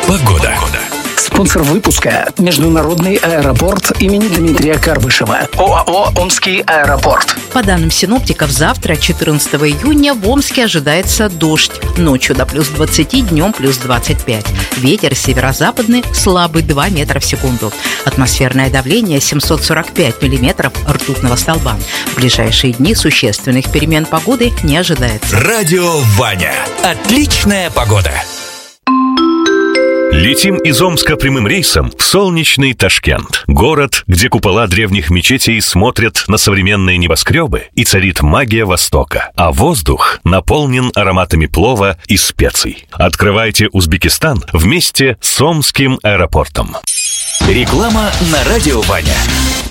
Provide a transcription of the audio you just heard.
Погода. Спонсор выпуска – Международный аэропорт имени Дмитрия Карбышева. ОАО «Омский аэропорт». По данным синоптиков, завтра, 14 июня, в Омске ожидается дождь. Ночью до плюс 20, днем плюс 25. Ветер северо-западный слабый 2 метра в секунду. Атмосферное давление 745 миллиметров ртутного столба. В ближайшие дни существенных перемен погоды не ожидается. Радио Ваня. Отличная погода. Летим из Омска прямым рейсом в солнечный Ташкент. Город, где купола древних мечетей смотрят на современные небоскребы и царит магия Востока, а воздух наполнен ароматами плова и специй. Открывайте Узбекистан вместе с Омским аэропортом. Реклама на Радио Ваня.